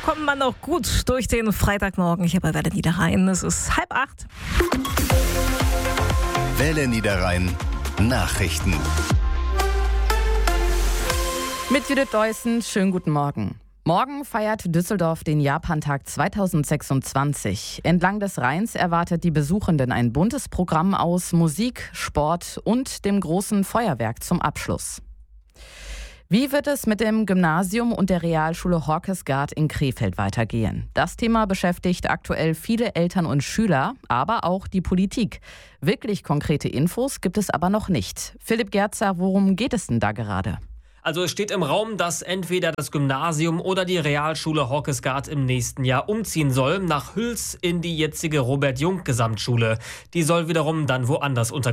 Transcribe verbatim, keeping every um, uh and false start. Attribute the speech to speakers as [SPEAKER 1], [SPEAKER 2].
[SPEAKER 1] kommt man noch gut durch den Freitagmorgen hier bei Welle Niederrhein. Es ist halb acht.
[SPEAKER 2] Welle Niederrhein Nachrichten.
[SPEAKER 3] Mit Judith Deussen, schönen guten Morgen. Morgen feiert Düsseldorf den Japantag zweitausendsechsundzwanzig. Entlang des Rheins erwartet die Besuchenden ein buntes Programm aus Musik, Sport und dem großen Feuerwerk zum Abschluss. Wie wird es mit dem Gymnasium und der Realschule Horkesgaard in Krefeld weitergehen? Das Thema beschäftigt aktuell viele Eltern und Schüler, aber auch die Politik. Wirklich konkrete Infos gibt es aber noch nicht. Philipp Gerzer, worum geht es denn da gerade?
[SPEAKER 4] Also es steht im Raum, dass entweder das Gymnasium oder die Realschule Horkesgaard im nächsten Jahr umziehen soll, nach Hüls in die jetzige Robert-Jung-Gesamtschule. Die soll wiederum dann woanders unter